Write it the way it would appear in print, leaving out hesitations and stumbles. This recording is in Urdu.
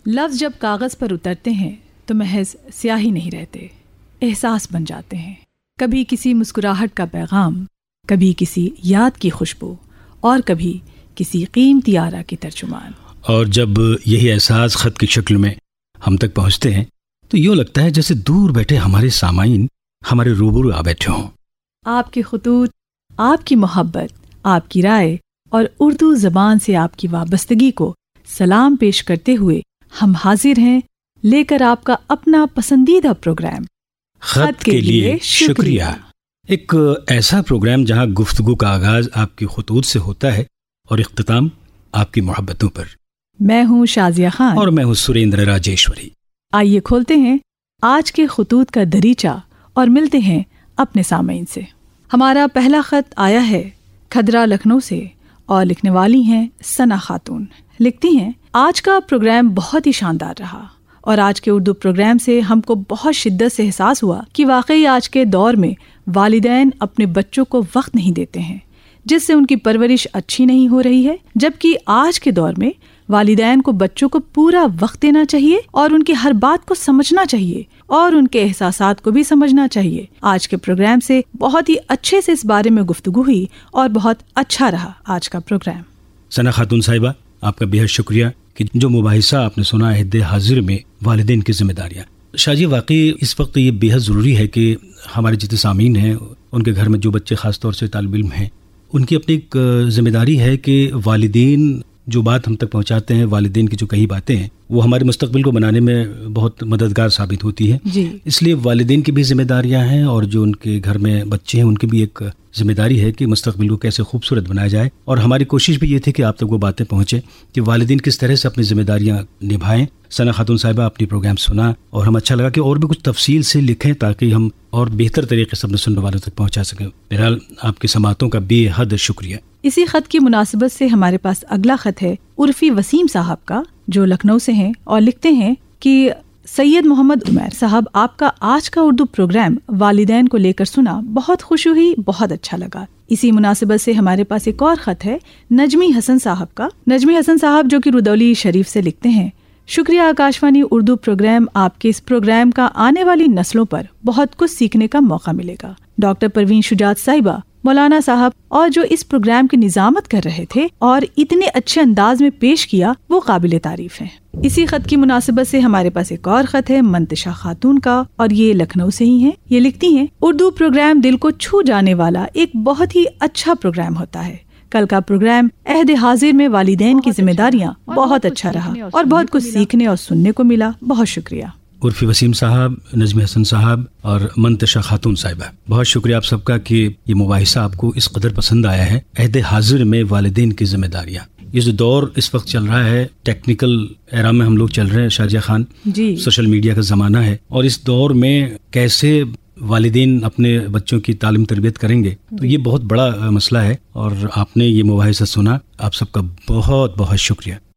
لفظ جب کاغذ پر اترتے ہیں تو محض سیاہی نہیں رہتے، احساس بن جاتے ہیں. کبھی کسی مسکراہٹ کا پیغام، کبھی کسی یاد کی خوشبو، اور کبھی کسی قیمتی آرا کی ترجمان. اور جب یہی احساس خط کی شکل میں ہم تک پہنچتے ہیں تو یوں لگتا ہے جیسے دور بیٹھے ہمارے سامعین ہمارے روبرو آ بیٹھے ہوں. آپ کے خطوط، آپ کی محبت، آپ کی رائے اور اردو زبان سے آپ کی وابستگی کو سلام پیش کرتے ہوئے ہم حاضر ہیں لے کر آپ کا اپنا پسندیدہ پروگرام خط کے لیے شکریہ. ایک ایسا پروگرام جہاں گفتگو کا آغاز آپ کی خطوط سے ہوتا ہے اور اختتام آپ کی محبتوں پر. میں ہوں شازیہ خان اور میں ہوں سریندر راجیشوری. آئیے کھولتے ہیں آج کے خطوط کا دریچہ اور ملتے ہیں اپنے سامعین سے. ہمارا پہلا خط آیا ہے کھدرا لکھنؤ سے اور لکھنے والی ہیں ثنا خاتون. لکھتی ہیں، آج کا پروگرام بہت ہی شاندار رہا اور آج کے اردو پروگرام سے ہم کو بہت شدت سے احساس ہوا کہ واقعی آج کے دور میں والدین اپنے بچوں کو وقت نہیں دیتے ہیں، جس سے ان کی پرورش اچھی نہیں ہو رہی ہے، جبکہ آج کے دور میں والدین کو بچوں کو پورا وقت دینا چاہیے اور ان کی ہر بات کو سمجھنا چاہیے اور ان کے احساسات کو بھی سمجھنا چاہیے. آج کے پروگرام سے بہت ہی اچھے سے اس بارے میں گفتگو ہوئی اور بہت اچھا رہا آج کا پروگرام. ثنا خاتون صاحبہ، آپ کا بہت شکریہ کہ جو مباحثہ آپ نے سنا عہد حاضر میں والدین کی ذمہ داریاں. شاہ جی، واقعی اس وقت یہ بے حد ضروری ہے کہ ہمارے جتنے سامعین ہیں ان کے گھر میں جو بچے خاص طور سے طالب علم ہیں، ان کی اپنی ایک ذمہ داری ہے کہ والدین جو بات ہم تک پہنچاتے ہیں، والدین کی جو کہی باتیں ہیں، وہ ہمارے مستقبل کو بنانے میں بہت مددگار ثابت ہوتی ہے. اس لیے والدین کی بھی ذمہ داریاں ہیں اور جو ان کے گھر میں بچے ہیں ان کی بھی ایک ذمہ داری ہے کہ مستقبل کو کیسے خوبصورت بنایا جائے. اور ہماری کوشش بھی یہ تھی کہ آپ تک وہ باتیں پہنچے کہ والدین کس طرح سے اپنی ذمہ داریاں نبھائیں. ثنا خاتون صاحبہ، اپنی پروگرام سنا اور ہم اچھا لگا کہ اور بھی کچھ تفصیل سے لکھیں تاکہ ہم اور بہتر طریقے سے اپنے سننے والوں تک پہنچا سکیں. بہرحال آپ کی سماعتوں کا بے حد شکریہ. اسی خط کی مناسبت سے ہمارے پاس اگلا خط ہے عرفی وسیم صاحب کا، جو لکھنؤ سے ہیں اور لکھتے ہیں کہ سید محمد عمیر صاحب، آپ کا آج کا اردو پروگرام والدین کو لے کر سنا، بہت خوشی ہوئی، بہت اچھا لگا. اسی مناسبت سے ہمارے پاس ایک اور خط ہے نجمی حسن صاحب کا. نجمی حسن صاحب جو کہ رودولی شریف سے لکھتے ہیں، شکریہ آکاشوانی اردو پروگرام، آپ کے اس پروگرام کا آنے والی نسلوں پر بہت کچھ سیکھنے کا موقع ملے گا. ڈاکٹر پروین شجاعت صاحبہ، مولانا صاحب اور جو اس پروگرام کی نظامت کر رہے تھے اور اتنے اچھے انداز میں پیش کیا، وہ قابل تعریف ہیں. اسی خط کی مناسبت سے ہمارے پاس ایک اور خط ہے منتشا خاتون کا اور یہ لکھنؤ سے ہی ہیں. یہ لکھتی ہیں، اردو پروگرام دل کو چھو جانے والا ایک بہت ہی اچھا پروگرام ہوتا ہے. کل کا پروگرام عہد حاضر میں والدین کی ذمہ داریاں بہت اچھا رہا اور بہت کچھ سیکھنے اور سننے کو ملا. بہت شکریہ. عرفی وسیم صاحب، نجمی حسن صاحب اور منتشا خاتون صاحبہ، بہت شکریہ آپ سب کا کہ یہ مباحثہ آپ کو اس قدر پسند آیا ہے. عہد حاضر میں والدین کی ذمہ داریاں، یہ جو دور اس وقت چل رہا ہے، ٹیکنیکل ایرا میں ہم لوگ چل رہے ہیں شارجہ خان، سوشل میڈیا کا زمانہ ہے، اور اس دور میں کیسے والدین اپنے بچوں کی تعلیم تربیت کریں گے، تو یہ بہت بڑا مسئلہ ہے. اور آپ نے یہ مباحثہ سنا، آپ سب کا بہت بہت شکریہ.